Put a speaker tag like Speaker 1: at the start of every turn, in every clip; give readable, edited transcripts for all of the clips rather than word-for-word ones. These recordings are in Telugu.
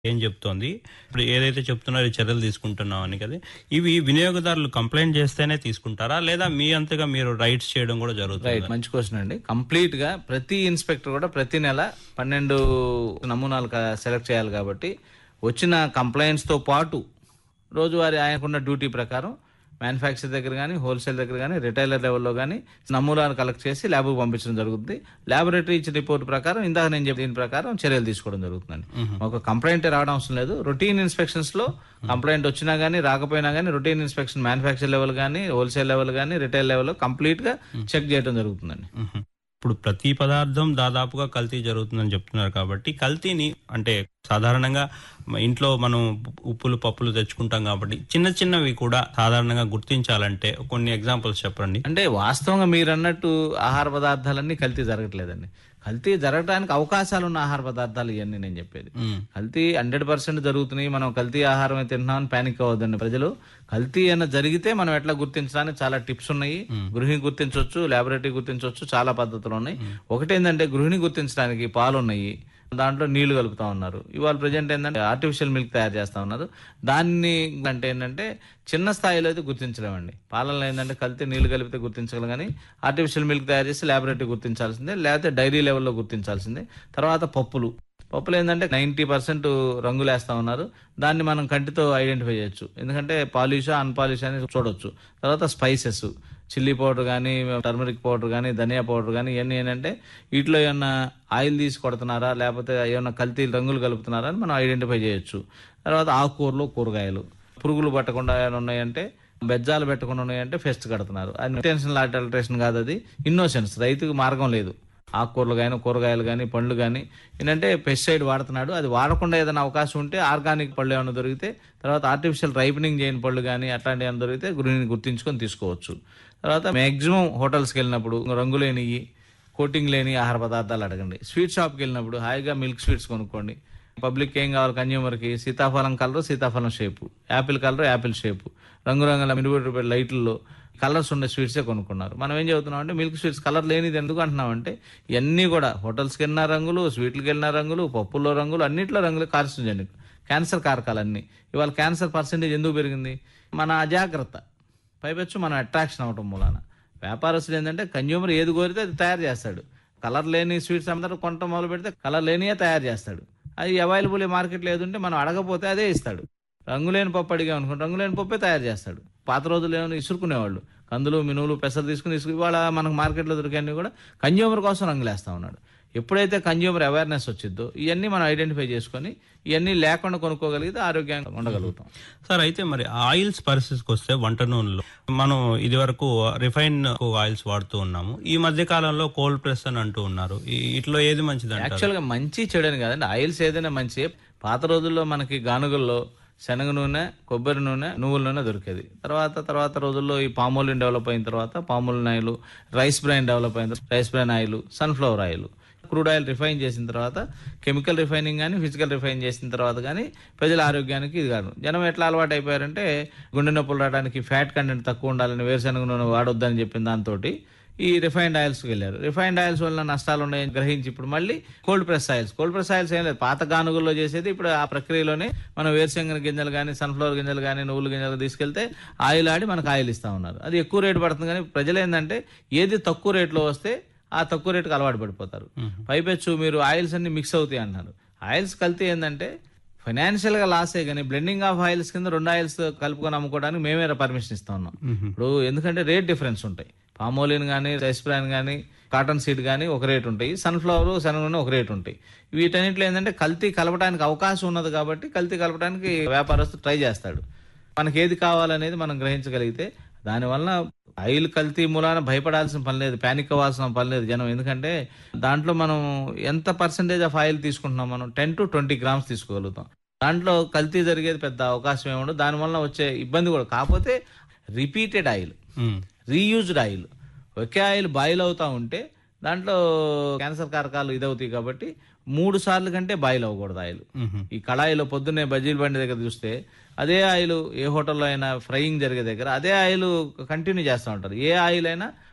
Speaker 1: ఏం చెప్తోంది. ఇప్పుడు ఏదైతే చెప్తున్నారో ఈ చర్యలు తీసుకుంటున్నాం అని కదా! ఇవి వినియోగదారులు కంప్లెయింట్ చేస్తేనే తీసుకుంటారా? లేదా మీ అంతగా మీరు రైట్స్ చేయడం కూడా
Speaker 2: రైట్,
Speaker 1: జరుగుతుందా?
Speaker 2: మంచి క్వశ్చన్ అండి. కంప్లీట్ గా ప్రతి ఇన్స్పెక్టర్ కూడా ప్రతి నెల 12 నమూనాలు సెలెక్ట్ చేయాలి కాబట్టి వచ్చిన కంప్లైంట్స్ తో పాటు రోజువారీ ఆయనకున్న డ్యూటీ ప్రకారం మ్యానుఫ్యాక్చర్ దగ్గర కానీ, హోల్సేల్ దగ్గర కానీ, రిటైలర్ లెవెల్లో కానీ నమూనాలు కలెక్ట్ చేసి ల్యాబ్కు పంపించడం జరుగుతుంది. ల్యాబొరేటరీ ఇచ్చిన రిపోర్ట్ ప్రకారం ఇందాక నేను చెప్పిన దీని ప్రకారం చర్యలు తీసుకోవడం జరుగుతుందండి. ఒక కంప్లైంట్ రావడం అవసరం లేదు. రొటీన్ ఇన్స్పెక్షన్స్ లో కంప్లైంట్ వచ్చినా కానీ రాకపోయినా కానీ రొటీన్ ఇన్స్పెక్షన్ మ్యానుఫ్యాక్చర్ లెవెల్ కానీ, హోల్సేల్ లెవెల్ కానీ, రిటైల్ లెవెల్లో కంప్లీట్ గా చెక్ చేయడం జరుగుతుందండి.
Speaker 1: మ్మ్. ఇప్పుడు ప్రతి పదార్థం దాదాపుగా కల్తీ జరుగుతుందని చెప్తున్నారు కాబట్టి కల్తీని అంటే సాధారణంగా ఇంట్లో మనం ఉప్పులు పప్పులు తెచ్చుకుంటాం కాబట్టి చిన్న చిన్నవి కూడా సాధారణంగా గుర్తించాలంటే కొన్ని ఎగ్జాంపుల్స్ చెప్పండి.
Speaker 2: అంటే వాస్తవంగా మీరు అన్నట్టు ఆహార పదార్థాలన్నీ కల్తీ జరగట్లేదండి. కల్తీ జరగడానికి అవకాశాలు ఉన్న ఆహార పదార్థాలు ఇవన్నీ నేను చెప్పేది. కల్తీ 100% జరుగుతున్నాయి. మనం కల్తీ ఆహారం తింటున్నామని పానిక్ అవ్వద్దండి ప్రజలు. కల్తీ అన్న జరిగితే మనం ఎట్లా గుర్తించడానికి చాలా టిప్స్ ఉన్నాయి. గృహిణి గుర్తించవచ్చు, ల్యాబొరేటరీ గుర్తించవచ్చు, చాలా పద్ధతులు ఉన్నాయి. ఒకటేంటంటే గృహిణి గుర్తించడానికి పాలు ఉన్నాయి, దాంట్లో నీళ్లు కలుపుతా ఉన్నారు. ఇవాళ ప్రజెంట్ ఏంటంటే ఆర్టిఫిషియల్ మిల్క్ తయారు చేస్తా ఉన్నారు. దాన్ని అంటే ఏంటంటే చిన్న స్థాయిలో అయితే గుర్తించలేమండి. పాలనలో ఏంటంటే కలిపి నీళ్లు కలిపితే గుర్తించగలం, కానీ ఆర్టిఫిషియల్ మిల్క్ తయారు చేసి ల్యాబొరేటరీ గుర్తించాల్సిందే, లేకపోతే డైరీ లెవెల్లో గుర్తించాల్సిందే. తర్వాత పప్పులు ఏంటంటే 90% రంగులు వేస్తా ఉన్నారు. దాన్ని మనం కంటితో ఐడెంటిఫై చేయొచ్చు, ఎందుకంటే పాలిషా అన్పాలిష్ అని చూడొచ్చు. తర్వాత స్పైసెస్, చిల్లీ పౌడర్ కానీ, టర్మరిక్ పౌడర్ కానీ, ధనియా పౌడర్ కానీ, ఇవన్నీ ఏంటంటే వీటిలో ఏమన్నా ఆయిల్ తీసి కొడుతున్నారా, లేకపోతే ఏమన్నా కల్తీ రంగులు కలుపుతున్నారా అని మనం ఐడెంటిఫై చేయొచ్చు. తర్వాత ఆకుకూరలు, కూరగాయలు పురుగులు పట్టకుండా ఏమైనా ఉన్నాయంటే, బెజ్జాలు పెట్టకుండా ఉన్నాయంటే ఫెస్ట్ కడుతున్నారు. అది ఇంటెన్షనల్ అడల్టరేషన్ కాదు, అది ఇన్నోసెన్స్. రైతుకు మార్గం లేదు. ఆకుకూరలు కానీ, కూరగాయలు కానీ, పండ్లు కానీ ఏంటంటే పెస్టిసైడ్ వాడుతున్నాడు. అది వాడకుండా ఏదైనా అవకాశం ఉంటే ఆర్గానిక్ పళ్ళు ఏమైనా దొరికితే, తర్వాత ఆర్టిఫిషియల్ రైపనింగ్ చేయని పళ్ళు కానీ అట్లాంటివి ఏమైనా దొరికితే గృహిణిని గుర్తించుకొని తీసుకోవచ్చు. తర్వాత మ్యాక్సిమం హోటల్స్కి వెళ్ళినప్పుడు రంగులేనివి, కోటింగ్ లేని ఆహార పదార్థాలు అడగండి. స్వీట్ షాప్కి వెళ్ళినప్పుడు హాయిగా మిల్క్ స్వీట్స్ కొనుక్కోండి. పబ్లిక్ ఏం కావాలి, కన్జ్యూమర్కి సీతాఫలం కలర్ సీతాఫలం shape, Apple colour Apple shape, రంగురంగుల మిరుగు లైట్లలో కలర్స్ ఉండే స్వీట్సే కొనుక్కున్నారు. మనం ఏం చెబుతున్నాం అంటే మిల్క్ స్వీట్స్ కలర్ లేనిది ఎందుకు అంటున్నామంటే ఇవన్నీ కూడా హోటల్స్కి వెళ్ళిన రంగులు, స్వీట్లకి వెళ్ళిన రంగులు, పప్పుల్లో రంగులు, అన్నింటిలో రంగులు కార్సినోజెనిక్, క్యాన్సర్ కారకాలన్నీ. ఇవాళ క్యాన్సర్ పర్సెంటేజ్ ఎందుకు పెరిగింది? మన అజాగ్రత్త, పైపెచ్చు మనం అట్రాక్షన్ అవటం మూలాన. వ్యాపారస్తులు ఏంటంటే కన్జ్యూమర్ ఏది కోరితే అది తయారు చేస్తాడు. కలర్ లేని స్వీట్స్ అందరూ కొనటం మొదలు పెడితే కలర్ లేనియే తయారు చేస్తాడు. అది అవైలబుల్ మార్కెట్లో ఏదుంటే మనం అడగపోతే అదే ఇస్తాడు. రంగులేని పప్పు అడిగా అనుకోండి, రంగులేని పప్పే తయారు చేస్తాడు. పాత రోజులు ఏమైనా ఇసురుకునేవాళ్ళు, కందులు, మినువులు, పెసలు తీసుకుని ఇవాళ మనకు మార్కెట్లో దొరికేవన్నీ కూడా కన్జ్యూమర్ కోసం రంగులేస్తా ఉన్నాడు. ఎప్పుడైతే కన్జ్యూమర్ అవేర్నెస్ వచ్చిందో ఇవన్నీ మనం ఐడెంటిఫై చేసుకొని ఇవన్నీ లేకుండా కొనుక్కోగలిగితే ఆరోగ్యంగా ఉండగలుగుతాం.
Speaker 1: సార్, అయితే మరి ఆయిల్స్ పరిస్థితికి వస్తే వంట నూనెలో మనం ఇది వరకు రిఫైన్ ఆయిల్స్ వాడుతూ ఉన్నాము. ఈ మధ్య కాలంలో కోల్డ్ ప్రెస్ అని అంటూ ఉన్నారు. ఇట్లో ఏది మంచిది?
Speaker 2: యాక్చువల్ గా మంచి చెడని కాదండి, ఆయిల్స్ ఏదైనా మంచి. పాత రోజుల్లో మనకి గానుగల్లో శనగ నూనె, కొబ్బరి నూనె, నువ్వుల నూనె దొరికేది. తర్వాత రోజుల్లో ఈ పామోలిన్ డెవలప్ అయిన తర్వాత Palmolive oil, rice brain develop అయిన rice brain oil, sunflower oil, crude oil refine చేసిన తర్వాత కెమికల్ రిఫైనింగ్ కానీ ఫిజికల్ రిఫైన్ చేసిన తర్వాత కానీ ప్రజల ఆరోగ్యానికి ఇది కాదు. జనం ఎట్లా అలవాటు అయిపోయారంటే గుండె నొప్పులు రావడానికి ఫ్యాట్ కంటెంట్ తక్కువ ఉండాలని వేరుశనగ నూనె వాడొద్దని చెప్పిన దాంతో ఈ రిఫైన్డ్ ఆయిల్స్కి వెళ్ళారు. రిఫైన్డ్ ఆయిల్స్ వల్ల నష్టాలు ఉన్నాయని గ్రహించి ఇప్పుడు మళ్ళీ కోల్డ్ ప్రెస్ ఆయిల్స్ ఏం లేదు, పాత గానుగుల్లో చేసేది. ఇప్పుడు ఆ ప్రక్రియలోనే మనం వేరుశనగ గింజలు కానీ, సన్ఫ్లవర్ గింజలు కానీ, నువ్వుల గింజలు తీసుకెళ్తే ఆయిల్ ఆడి మనకు ఆయిల్ ఇస్తా ఉన్నారు. అది ఎక్కువ రేటు పడుతుంది, కానీ ప్రజలు ఏంటంటే ఏది తక్కువ రేట్లో వస్తే ఆ తక్కువ రేటుకి అలవాటు పడిపోతారు. పైపెచ్చు మీరు ఆయిల్స్ అన్ని మిక్స్ అవుతాయి అంటున్నారు. ఆయిల్స్ కల్తీ ఏంటంటే ఫైనాన్షియల్ గా లాసే, కానీ బ్లెండింగ్ ఆఫ్ ఆయిల్స్ కింద 2 ఆయిల్స్ కలుపుకొని అమ్ముకోవడానికి మేమే పర్మిషన్ ఇస్తా ఉన్నాం. ఇప్పుడు ఎందుకంటే రేట్ డిఫరెన్స్ ఉంటాయి. పామోలిన్ కానీ, రైస్ బ్రాన్ కానీ, కాటన్ సీడ్ కానీ ఒక రేట్ ఉంటాయి, సన్ఫ్లవర్, శనగ నూనె ఒక రేట్ ఉంటాయి. వీటన్నిటిలో ఏంటంటే కల్తీ కలపడానికి అవకాశం ఉన్నది కాబట్టి కల్తీ కలపడానికి వ్యాపారస్తుడు ట్రై చేస్తాడు. మనకి ఏది కావాలనేది మనం గ్రహించగలిగితే దానివల్ల ఆయిల్ కల్తీ మూలాన భయపడాల్సిన పని లేదు, ప్యానిక్ అవ్వాల్సిన పని లేదు జనం. ఎందుకంటే దాంట్లో మనం ఎంత పర్సెంటేజ్ ఆఫ్ ఆయిల్ తీసుకుంటున్నాం, మనం 10 to 20 grams తీసుకోగలుగుతాం. దాంట్లో కల్తీ జరిగేది పెద్ద అవకాశం ఏముండదు. దానివల్ల వచ్చే ఇబ్బంది కూడా కాకపోతే రిపీటెడ్ ఆయిల్, రీయూజ్డ్ ఆయిల్, ఒకే ఆయిల్ బాయిల్ అవుతా ఉంటే దాంట్లో క్యాన్సర్ కారకాలు ఇదవుతాయి. కాబట్టి 3 సార్లు కంటే బాయిల్ అవ్వకూడదు ఆయిల్. ఈ కళాయిలో పొద్దున్నే బజ్జీల బండి దగ్గర చూస్తే అదే ఆయిల్ ఏ హోటల్లో అయినా ఫ్రైయింగ్ జరిగే దగ్గర అదే ఆయిల్ కంటిన్యూ చేస్తూ ఉంటారు. ఏ ఆయిల్ అయినా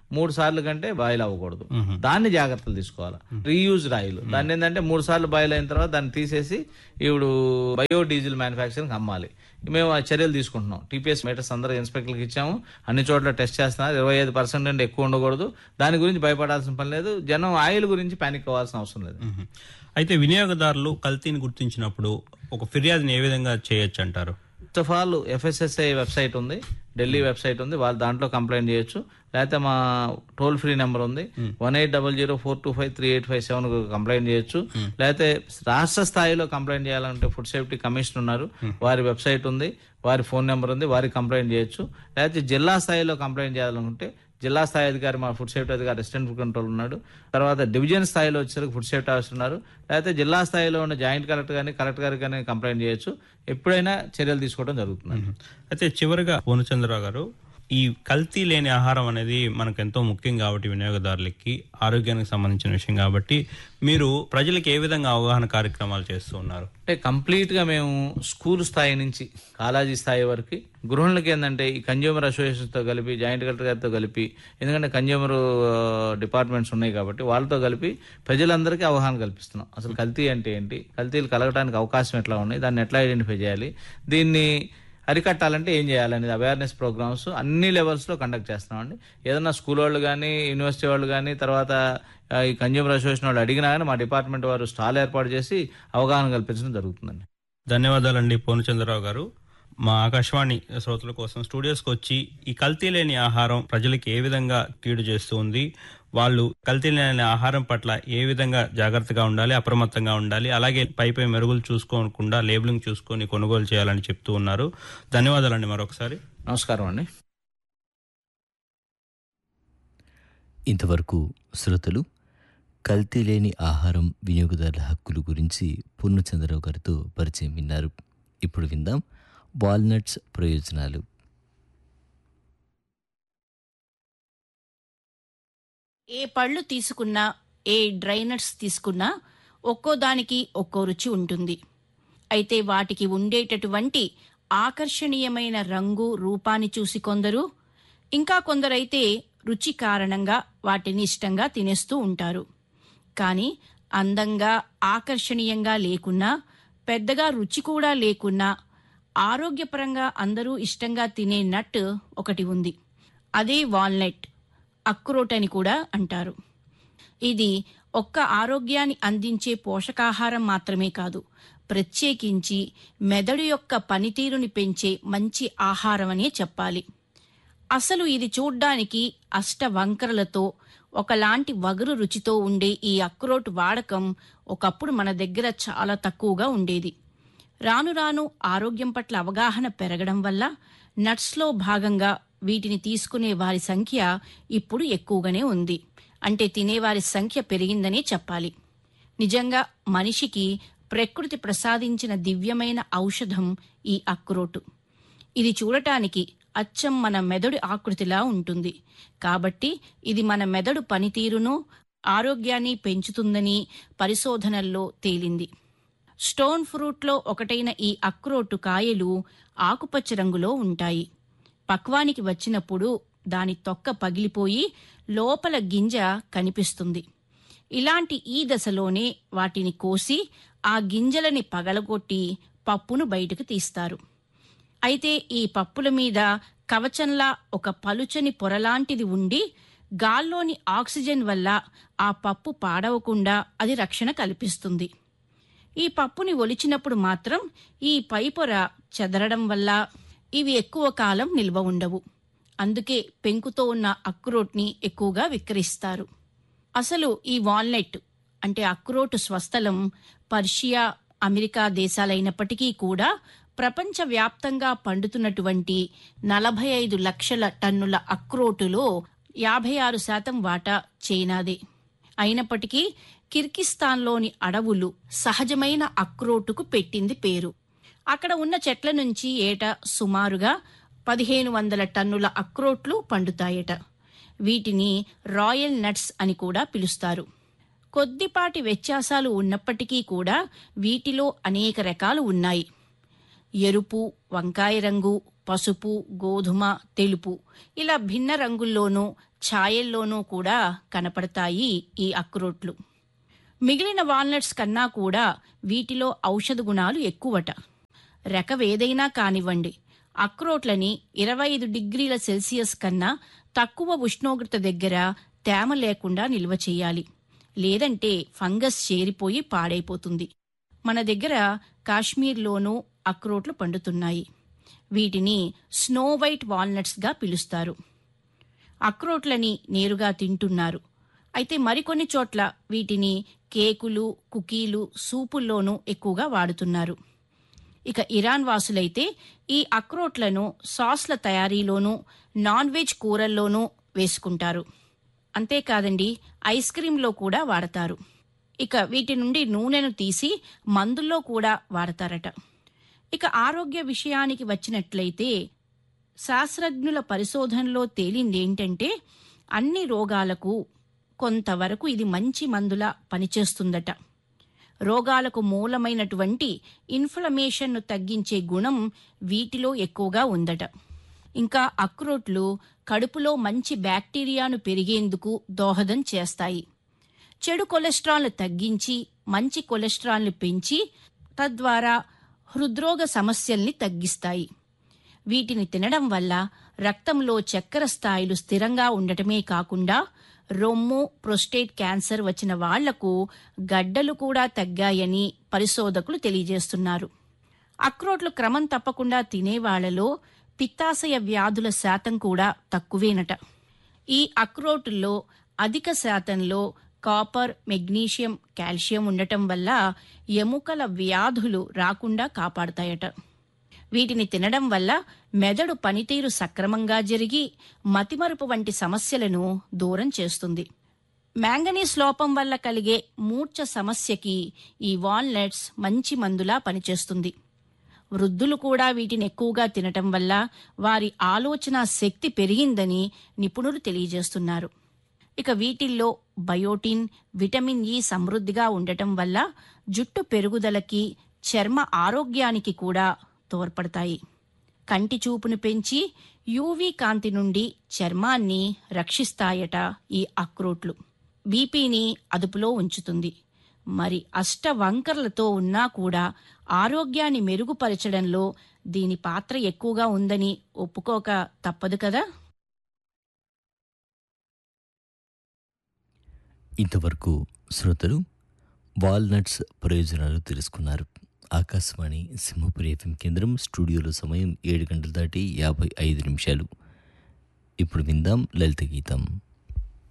Speaker 2: 3 సార్లు కంటే బాయిల్ అవ్వకూడదు. దాన్ని జాగ్రత్తలు తీసుకోవాలి. రీయూజ్డ్ ఆయిల్ దాన్ని ఏంటంటే 3 సార్లు బాయిల్ అయిన తర్వాత దాన్ని తీసేసి ఇప్పుడు బయోడీజిల్ మ్యానుఫ్యాక్చరింగ్ అమ్మాలి. మేము ఆ చర్యలు తీసుకుంటున్నాం. టీపీఎస్ మీటర్స్ అందరూ ఇన్స్పెక్టర్లకు ఇచ్చాము, అన్ని చోట్ల టెస్ట్ చేస్తున్నారు. 25% నుండి ఎక్కువ ఉండకూడదు. దాని గురించి భయపడాల్సిన పని లేదు. జనం ఆయిల్ గురించి పానిక్ అవ్వాల్సిన అవసరం లేదు.
Speaker 1: అయితే వినియోగదారులు కల్తీని గుర్తించినప్పుడు ఒక ఫిర్యాదుని ఏ విధంగా చేయొచ్చు అంటారు?
Speaker 2: First of all FSSAI website ఉంది, ఢిల్లీ వెబ్సైట్ ఉంది, వాళ్ళు దాంట్లో కంప్లైంట్ చేయొచ్చు. లేకపోతే మా టోల్ ఫ్రీ నెంబర్ ఉంది 180042538557 కంప్లైంట్ చేయొచ్చు. లేకపోతే రాష్ట్ర స్థాయిలో కంప్లైంట్ చేయాలంటే ఫుడ్ సేఫ్టీ కమిషన్ ఉన్నారు, వారి వెబ్సైట్ ఉంది, వారి ఫోన్ నెంబర్ ఉంది, వారికి కంప్లైంట్ చేయొచ్చు. లేకపోతే జిల్లా స్థాయిలో కంప్లైంట్ చేయాలనుకుంటే జిల్లా స్థాయి అధికారి మా ఫుడ్ సేఫ్టీ అధికారి అసిస్టెంట్ ఫుడ్ కంట్రోల్ ఉన్నాడు. తర్వాత డివిజన్ స్థాయిలో వచ్చేసరికి ఫుడ్ సేఫ్టీ ఆఫీసర్ ఉన్నారు. లేకపోతే జిల్లా స్థాయిలో ఉన్న జాయింట్ కలెక్టర్ కానీ కలెక్టర్ గారికి కానీ కంప్లైంట్ చేయొచ్చు. ఎప్పుడైనా చర్యలు తీసుకోవడం జరుగుతుంది.
Speaker 1: అయితే చివరిగా పూర్ణచంద్రరావు గారు, ఈ కల్తీ లేని ఆహారం అనేది మనకు ఎంతో ముఖ్యం కాబట్టి వినియోగదారులకి ఆరోగ్యానికి సంబంధించిన విషయం కాబట్టి మీరు ప్రజలకు ఏ విధంగా అవగాహన కార్యక్రమాలు చేస్తూ ఉన్నారు?
Speaker 2: అంటే కంప్లీట్ గా మేము స్కూల్ స్థాయి నుంచి కాలేజీ స్థాయి వరకు గృహిణులకి ఏంటంటే ఈ కన్జ్యూమర్ అసోసియేషన్ తో కలిపి జాయింట్ కలెక్టర్ గారితో కలిపి, ఎందుకంటే కన్జ్యూమర్ డిపార్ట్మెంట్స్ ఉన్నాయి కాబట్టి వాళ్ళతో కలిపి ప్రజలందరికీ అవగాహన కల్పిస్తున్నాం. అసలు కల్తీ అంటే ఏంటి, కల్తీలు కలగడానికి అవకాశం ఎట్లా ఉన్నాయి, దాన్ని ఎట్లా ఐడెంటిఫై చేయాలి, దీన్ని అరికట్టాలంటే ఏం చేయాలనేది అవేర్నెస్ ప్రోగ్రామ్స్ అన్ని లెవెల్స్లో కండక్ట్ చేస్తున్నామండి. ఏదన్నా స్కూల్ వాళ్ళు కానీ యూనివర్సిటీ వాళ్ళు కానీ తర్వాత ఈ కన్జ్యూమర్ అసోసియేషన్ వాళ్ళు అడిగినా కానీ మా డిపార్ట్మెంట్ వారు స్టాల్ ఏర్పాటు చేసి అవగాహన కల్పించడం జరుగుతుందండి.
Speaker 1: ధన్యవాదాలండి పూర్ణచంద్రరావు గారు. మా ఆకాశవాణి శ్రోతల కోసం స్టూడియోస్కి వచ్చి ఈ కల్తీ లేని ఆహారం ప్రజలకి ఏ విధంగా కీడు చేస్తూ ఉంది, వాళ్ళు కల్తీ లేని ఆహారం పట్ల ఏ విధంగా జాగ్రత్తగా ఉండాలి, అప్రమత్తంగా ఉండాలి, అలాగే పై మెరుగులు చూసుకోకుండా లేబులింగ్ చూసుకొని కొనుగోలు చేయాలని చెప్తూ ఉన్నారు. ధన్యవాదాలండి మరొకసారి.
Speaker 2: నమస్కారం అండి.
Speaker 3: ఇంతవరకు శ్రోతలు కల్తీ లేని ఆహారం వినియోగదారుల హక్కులు గురించి పూర్ణచంద్రరావు గారితో పరిచయం విన్నారు. ఇప్పుడు విందాం వాల్నట్స్ ప్రయోజనాలు.
Speaker 4: ఏ పళ్ళు తీసుకున్నా, ఏ డ్రై నట్స్ తీసుకున్నా ఒక్కో దానికి ఒక్కో రుచి ఉంటుంది. అయితే వాటికి ఉండేటటువంటి ఆకర్షణీయమైన రంగు రూపాన్ని చూసి కొందరు, ఇంకా కొందరైతే రుచి కారణంగా వాటిని ఇష్టంగా తినేస్తూ ఉంటారు. కానీ అందంగా ఆకర్షణీయంగా లేకున్నా, పెద్దగా రుచి కూడా లేకున్నా ఆరోగ్యపరంగా అందరూ ఇష్టంగా తినే నట్ ఒకటి ఉంది. అదే వాల్నట్, అక్రోట్ అని కూడా అంటారు. ఇది ఒక్క ఆరోగ్యాన్ని అందించే పోషకాహారం మాత్రమే కాదు, ప్రత్యేకించి మెదడు యొక్క పనితీరుని పెంచే మంచి ఆహారం అనే చెప్పాలి. అసలు ఇది చూడ్డానికి అష్టవంకరలతో ఒకలాంటి వగరు రుచితో ఉండే ఈ అక్రోట్ వాడకం ఒకప్పుడు మన దగ్గర చాలా తక్కువగా ఉండేది. రాను రాను ఆరోగ్యం పట్ల అవగాహన పెరగడం వల్ల నట్స్లో భాగంగా వీటిని తీసుకునే వారి సంఖ్య ఇప్పుడు ఎక్కువగానే ఉంది. అంటే తినేవారి సంఖ్య పెరిగిందనే చెప్పాలి. నిజంగా మనిషికి ప్రకృతి ప్రసాదించిన దివ్యమైన ఔషధం ఈ అక్రోటు. ఇది చూడటానికి అచ్చం మన మెదడు ఆకృతిలా ఉంటుంది. కాబట్టి ఇది మన మెదడు పనితీరును, ఆరోగ్యాన్ని పెంచుతుందని పరిశోధనల్లో తేలింది. స్టోన్ ఫ్రూట్లో ఒకటైన ఈ అక్రోటు కాయలు ఆకుపచ్చ రంగులో ఉంటాయి. పక్వానికి వచ్చినప్పుడు దాని తొక్క పగిలిపోయి లోపల గింజ కనిపిస్తుంది. ఇలాంటి ఈ దశలోనే వాటిని కోసి ఆ గింజలని పగలగొట్టి పప్పును బయటకు తీస్తారు. అయితే ఈ పప్పుల మీద కవచంలా ఒక పలుచని పొరలాంటిది ఉండి గాల్లోని ఆక్సిజన్ వల్ల ఆ పప్పు పాడవకుండా అది రక్షణ కల్పిస్తుంది. ఈ పప్పుని ఒలిచినప్పుడు మాత్రం ఈ పైపొర చెదరడం వల్ల ఇవి ఎక్కువ కాలం నిల్వ ఉండవు. అందుకే పెంకుతో ఉన్న అక్రోట్ని ఎక్కువగా విక్రయిస్తారు. అసలు ఈ వాల్నట్ అంటే అక్రోట్ స్వస్థలం పర్షియా, అమెరికా దేశాలైనప్పటికీ కూడా ప్రపంచవ్యాప్తంగా పండుతున్నటువంటి 45 లక్షల టన్నుల అక్రోటులో 56% వాటా చైనాదే. అయినప్పటికీ కిర్గిస్తాన్లోని అడవులు సహజమైన అక్రోటుకు పెట్టింది పేరు. అక్కడ ఉన్న చెట్ల నుంచి ఏటా సుమారుగా 1500 టన్నుల అక్రోట్లు పండుతాయట. వీటిని రాయల్ నట్స్ అని కూడా పిలుస్తారు. కొద్దిపాటి వ్యత్యాసాలు ఉన్నప్పటికీ కూడా వీటిలో అనేక రకాలు ఉన్నాయి. ఎరుపు, వంకాయ రంగు, పసుపు, గోధుమ, తెలుపు ఇలా భిన్న రంగుల్లోనూ ఛాయల్లోనూ కూడా కనపడతాయి ఈ అక్రోట్లు. మిగిలిన వాల్నట్స్ కన్నా కూడా వీటిలో ఔషధ గుణాలు ఎక్కువట. రకవేదైనా కానివ్వండి, అక్రోట్లని 25 డిగ్రీల సెల్సియస్ కన్నా తక్కువ ఉష్ణోగ్రత దగ్గర తేమ లేకుండా నిల్వ చేయాలి. లేదంటే ఫంగస్ చేరిపోయి పాడైపోతుంది. మన దగ్గర కాశ్మీర్లోనూ అక్రోట్లు పండుతున్నాయి. వీటిని స్నో వైట్ వాల్నట్స్గా పిలుస్తారు. అక్రోట్లని నేరుగా తింటున్నారు. అయితే మరికొన్ని చోట్ల వీటిని కేకులు, కుకీలు, సూపుల్లోనూ ఎక్కువగా వాడుతున్నారు. ఇక ఇరాన్ వాసులైతే ఈ అక్రోట్లను సాస్ల తయారీలోనూ నాన్ వెజ్ కూరల్లోనూ వేసుకుంటారు. అంతేకాదండి, ఐస్ క్రీంలో కూడా వాడతారు. ఇక వీటి నుండి నూనెను తీసి మందుల్లో కూడా వాడతారట. ఇక ఆరోగ్య విషయానికి వచ్చినట్లయితే శాస్త్రజ్ఞుల పరిశోధనలో తేలిందేంటంటే అన్ని రోగాలకు కొంతవరకు ఇది మంచి మందులా పనిచేస్తుందట. రోగాలకు మూలమైనటువంటి ఇన్ఫ్లమేషన్ను తగ్గించే గుణం వీటిలో ఎక్కువగా ఉందట. ఇంకా అక్రోట్లు కడుపులో మంచి బ్యాక్టీరియాను పెరిగేందుకు దోహదం చేస్తాయి. చెడు కొలెస్ట్రాల్ను తగ్గించి మంచి కొలెస్ట్రాల్ను పెంచి తద్వారా హృద్రోగ సమస్యల్ని తగ్గిస్తాయి. వీటిని తినడం వల్ల రక్తంలో చక్కెర స్థాయిలు స్థిరంగా ఉండటమే కాకుండా రొమ్ము, ప్రోస్టేట్ క్యాన్సర్ వచ్చిన వాళ్లకు గడ్డలు కూడా తగ్గాయని పరిశోధకులు తెలియజేస్తున్నారు. అక్రోట్లు క్రమం తప్పకుండా తినేవాళ్లలో పిత్తాశయ వ్యాధుల శాతం కూడా తక్కువేనట. ఈ అక్రోటుల్లో అధిక శాతంలో కాపర్, మెగ్నీషియం, కాల్షియం ఉండటం వల్ల ఎముకల వ్యాధులు రాకుండా కాపాడతాయట. వీటిని తినడం వల్ల మెదడు పనితీరు సక్రమంగా జరిగి మతిమరుపు వంటి సమస్యలను దూరం చేస్తుంది. మ్యాంగనీస్ లోపం వల్ల కలిగే మూర్ఛ సమస్యకి ఈ వాల్నట్స్ మంచి మందులా పనిచేస్తుంది. వృద్ధులు కూడా వీటిని ఎక్కువగా తినటం వల్ల వారి ఆలోచన శక్తి పెరిగిందని నిపుణులు తెలియజేస్తున్నారు. ఇక వీటిల్లో బయోటిన్, విటమిన్ ఇ సమృద్ధిగా ఉండటం వల్ల జుట్టు పెరుగుదలకి, చర్మ ఆరోగ్యానికి కూడా తోడ్పడతాయి. కంటి చూపును పెంచి యూవీ కాంతి నుండి చర్మాన్ని రక్షిస్తాయట ఈ అక్రోట్లు. బీపీని అదుపులో ఉంచుతుంది. మరి అష్టవంకర్లతో ఉన్నా కూడా ఆరోగ్యాన్ని మెరుగుపరచడంలో దీని పాత్ర ఎక్కువగా ఉందని ఒప్పుకోక తప్పదు కదా.
Speaker 3: ఇంతవరకు శ్రోతలు వాల్నట్స్ ప్రయోజనాలు తెలుసుకున్నారు. ఆకాశవాణి సింహపురి ఎఫ్ఎం కేంద్రం స్టూడియోలో సమయం 7 గంటలు దాటి 55 నిమిషాలు. ఇప్పుడు విందాం లలిత గీతం.